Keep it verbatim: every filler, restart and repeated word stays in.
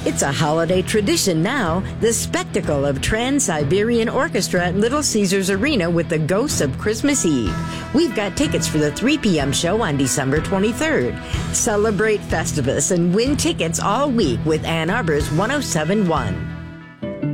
It's a holiday tradition now, the spectacle of Trans-Siberian Orchestra at Little Caesars Arena with the Ghosts of Christmas Eve. We've got tickets for the three p.m. show on December twenty-third. Celebrate Festivus and win tickets all week with Ann Arbor's one oh seven point one.